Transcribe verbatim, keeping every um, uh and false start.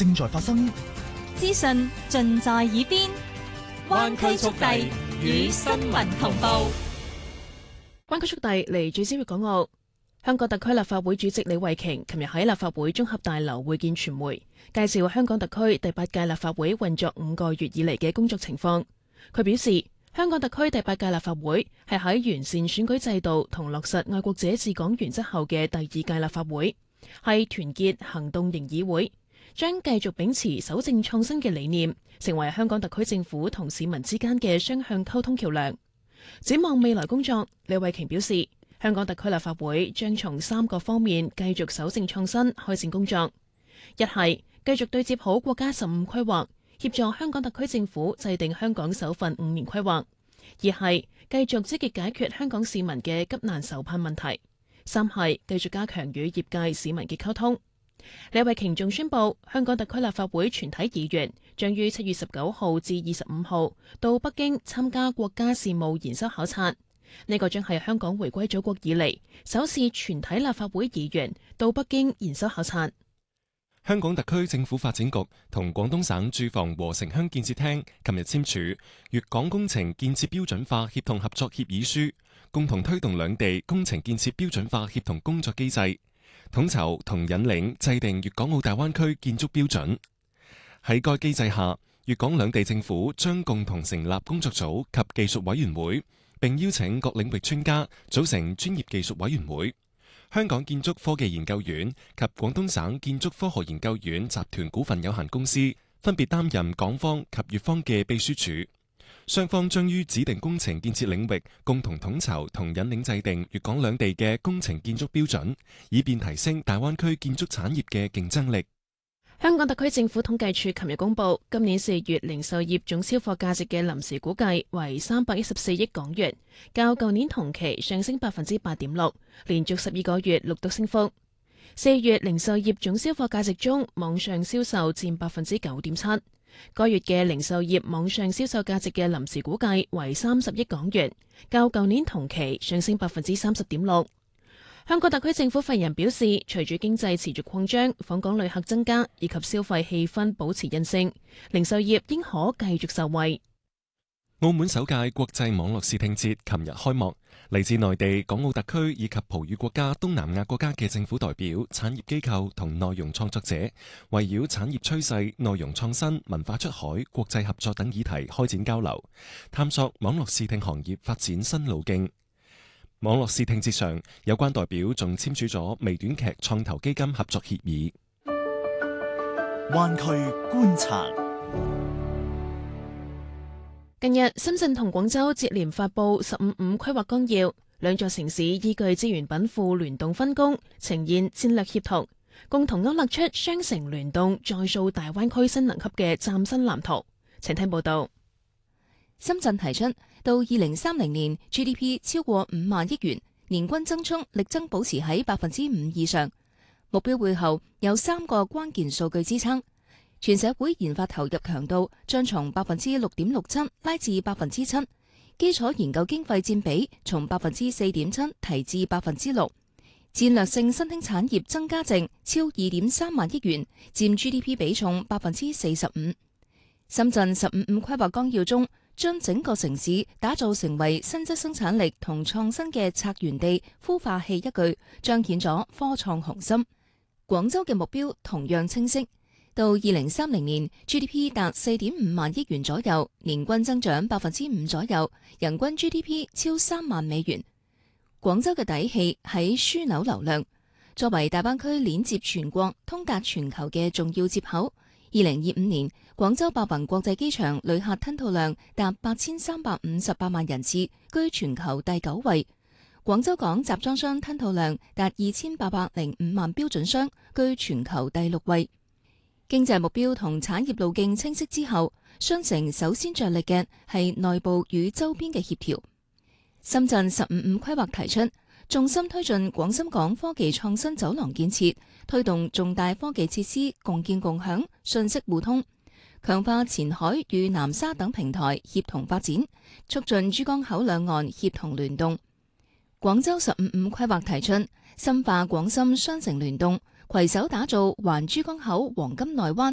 正在發生， 資訊盡在耳邊，灣區速遞與新聞同步。 灣區速遞嚟自先粵港澳。香港特區立法會主席李慧瓊琴日喺立法會綜合大樓會見傳媒，介紹香港特區第八屆立法會運作五個月以嚟嘅工作情況。佢表示，香港特區第八屆立法會係喺完善選舉制度同落實愛國者治港原則後嘅第二屆立法會，係團結行動型議會，將繼續秉持守正創新嘅理念，成為香港特區政府同市民之間嘅雙向溝通橋梁。展望未來工作，李慧瓊表示，香港特區立法會將從三個方面繼續守正創新開展工作：一係繼續對接好國家十五規劃，協助香港特區政府制定香港首份五年規劃；二係繼續積極解決香港市民嘅急難愁盼問題；三係繼續加強與業界市民嘅溝通。李慧瓊仲宣布，香港特區立法會全體議員將於七月十九號至二十五號到北京參加國家事務研修考察。呢個將係香港回歸祖國以嚟首次全體立法會議員到北京研修考察。 香港特區政府發展局同廣東省住房和城鄉建設廳琴日簽署粵港工程建設標準化協同合作協議書，共同推動兩地工程建設標準化協同工作機制，統籌同引領制定粵港澳大灣區建築標準。喺該機制下，粵港兩地政府將共同成立工作組及技術委員會，並邀請各領域專家組成專業技術委員會。香港建築科技研究院及廣東省建築科學研究院集團股份有限公司分別擔任港方及粵方嘅秘書處，雙方將於指定工程建設領域共同統籌同引領制定粵港兩地嘅工程建築標準，以便提升大灣區建築產業嘅競爭力。 香港特區政府統計處琴日公布，今年四月零售業總銷貨價值嘅臨時估計為三百一十四億港元，較舊年同期上升百分之八點六，連續十二個月錄得升幅。四月零售業總銷貨價值中，網上銷售佔百分之九點七。該月嘅零售業網上銷售價值嘅臨時估計為三十億港元，較舊年同期上升百分之三十點六。香港特區政府發言人表示，隨住經濟持續擴張、訪港旅客增加以及消費氣氛保持韌性，零售業應可繼續受惠。 澳門首屆國際網絡視聽節琴日開幕，嚟自內地、港澳特區以及葡語國家、東南亞國家嘅政府代表、產業機構同內容創作者，圍繞產業趨勢、內容創新、文化出海、國際合作等議題開展交流，探索網絡視聽行業發展新路徑。網絡視聽節上，有關代表仲簽署咗微短劇創投基金合作協議。 灣區觀察。 近日，深圳同廣州接連發布十五五規劃綱要，兩座城市依據資源稟賦聯動分工，呈現戰略協同，共同勾勒出雙城聯動再塑大灣區新能級嘅嶄新藍圖。請聽報道。 深圳提出到二零三零年 G D P 超過五萬億元，年均增速力爭保持喺百分之五以上。目標背後有三個關鍵數據支撐：全社會研發投入強度將從百分之六點六七拉至百分之七，基礎研究經費佔比從百分之四點七提至百分之六，戰略性新興產業增加值超二點三萬億元，佔 G D P 比重百分之四十五。深圳十五五規劃綱要中，將整個城市打造成為新質生產力同創新嘅策源地、孵化器，一句彰顯咗科創雄心。廣州嘅目標同樣清晰，到二零三零年 G D P 達四點五萬億元左右，年均增長百分之五左右，人均 G D P 超三萬美元。廣州嘅底氣喺樞紐流量，作為大灣區鏈接全國、通達全球嘅重要接口。二零二五年，廣州白雲國際機場旅客吞吐量達八千三百五十八萬人次，居全球第九位。廣州港集裝箱吞吐量達二千八百零五萬標準箱，居全球第六位。經濟目標同產業路徑清晰之後，雙城首先着力嘅係內部與周邊嘅協調。深圳十五五規劃提出，重心推進廣深港科技創新走廊建設，推動重大科技設施共建共享、信息互通，強化前海與南沙等平台協同發展，促進珠江口兩岸協同聯動。廣州十五五規劃提出，深化廣深雙城聯動，攜手打造環珠江口黃金內灣